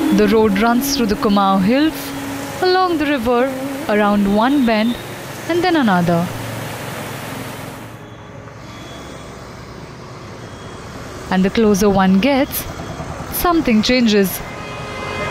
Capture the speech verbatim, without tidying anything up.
The road runs through the Kumaon Hills, along the river, around one bend and then another. And the closer one gets, something changes.